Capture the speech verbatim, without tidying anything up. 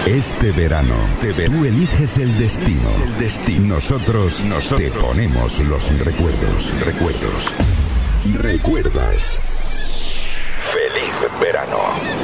Este verano, este verano, tú eliges el destino. El destino. Nosotros, nosotros te ponemos los recuerdos. Recuerdos. ¿Recuerdas? Feliz verano.